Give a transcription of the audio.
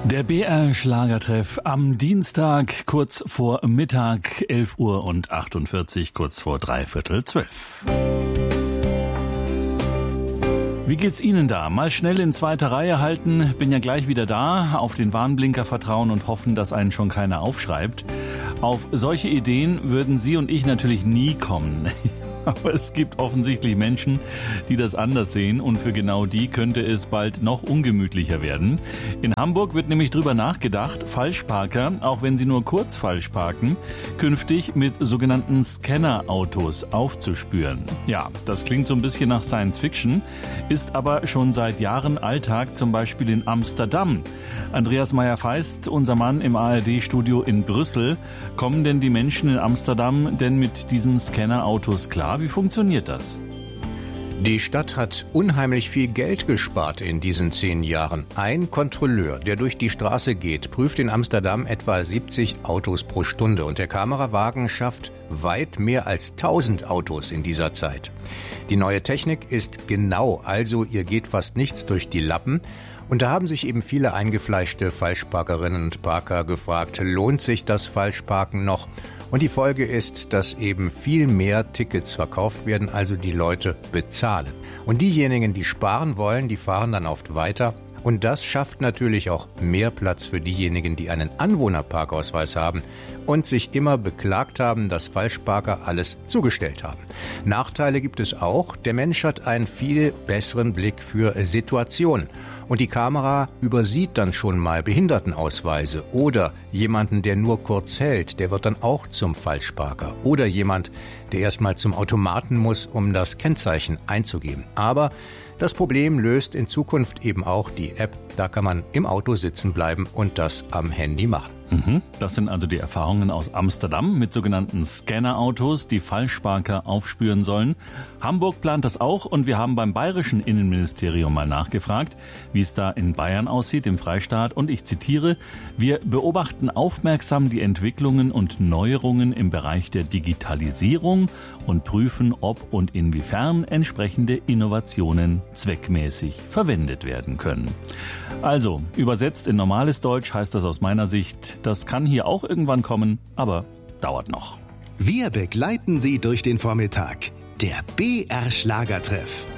Der BR-Schlagertreff am Dienstag, kurz vor Mittag, 11:48 Uhr, kurz vor 11:45. Wie geht's Ihnen da? Mal schnell in zweiter Reihe halten, bin ja gleich wieder da, auf den Warnblinker vertrauen und hoffen, dass einen schon keiner aufschreibt. Auf solche Ideen würden Sie und ich natürlich nie kommen. Aber es gibt offensichtlich Menschen, die das anders sehen, und für genau die könnte es bald noch ungemütlicher werden. In Hamburg wird nämlich drüber nachgedacht, Falschparker, auch wenn sie nur kurz falsch parken, künftig mit sogenannten Scanner-Autos aufzuspüren. Ja, das klingt so ein bisschen nach Science Fiction, ist aber schon seit Jahren Alltag, zum Beispiel in Amsterdam. Andreas Meyer-Feist, unser Mann im ARD-Studio in Brüssel. Kommen denn die Menschen in Amsterdam denn mit diesen Scanner-Autos klar? Wie funktioniert das? Die Stadt hat unheimlich viel Geld gespart in diesen 10 Jahren. Ein Kontrolleur, der durch die Straße geht, prüft in Amsterdam etwa 70 Autos pro Stunde. Und der Kamerawagen schafft weit mehr als 1000 Autos in dieser Zeit. Die neue Technik ist genau, also ihr geht fast nichts durch die Lappen. Und da haben sich eben viele eingefleischte Falschparkerinnen und Parker gefragt, lohnt sich das Falschparken noch? Und die Folge ist, dass eben viel mehr Tickets verkauft werden, also die Leute bezahlen. Und diejenigen, die sparen wollen, die fahren dann oft weiter. Und das schafft natürlich auch mehr Platz für diejenigen, die einen Anwohnerparkausweis haben und sich immer beklagt haben, dass Falschparker alles zugestellt haben. Nachteile gibt es auch. Der Mensch hat einen viel besseren Blick für Situationen. Und die Kamera übersieht dann schon mal Behindertenausweise oder jemanden, der nur kurz hält, der wird dann auch zum Falschparker. Oder jemand, der erst mal zum Automaten muss, um das Kennzeichen einzugeben. Aber das Problem löst in Zukunft eben auch die App. Da kann man im Auto sitzen bleiben und das am Handy machen. Das sind also die Erfahrungen aus Amsterdam mit sogenannten Scanner-Autos, die Falschparker aufspüren sollen. Hamburg plant das auch, und wir haben beim bayerischen Innenministerium mal nachgefragt, wie es da in Bayern aussieht, im Freistaat. Und ich zitiere: Wir beobachten aufmerksam die Entwicklungen und Neuerungen im Bereich der Digitalisierung und prüfen, ob und inwiefern entsprechende Innovationen zweckmäßig verwendet werden können. Also, übersetzt in normales Deutsch heißt das aus meiner Sicht, das kann hier auch irgendwann kommen, aber dauert noch. Wir begleiten Sie durch den Vormittag. Der BR Schlagertreff.